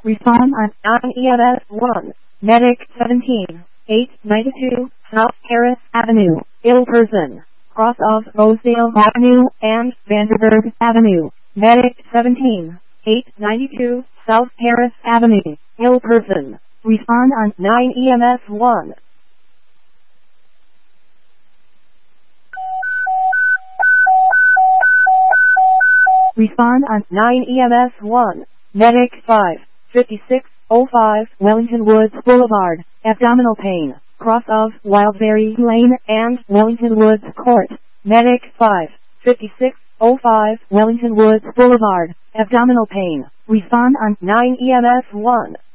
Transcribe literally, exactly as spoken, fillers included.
Respond on nine E M S one. Medic seventeen, eight ninety-two, South Harris Avenue, ill person. Cross of Rosedale Avenue and Vanderburg Avenue. Medic seventeen, eight ninety-two, South Harris Avenue, ill person. Respond on nine E M S one. Respond on nine E M S one. Medic five, fifty-six oh five, Wellington Woods Boulevard, abdominal pain, cross of Wildberry Lane and Wellington Woods Court. Medic five, fifty-six oh five, Wellington Woods Boulevard, abdominal pain. Respond on nine E M S one.